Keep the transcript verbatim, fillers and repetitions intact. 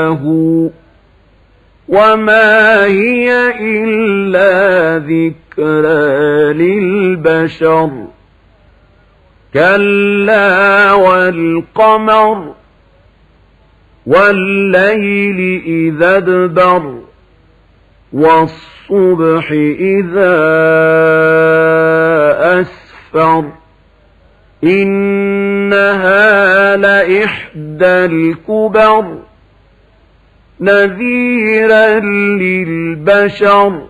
له وما هي إلا ذكرى للبشر كلا والقمر والليل إذا ادبر والصبح إذا أسفر إنها لإحدى الكبر نذيرا للبشر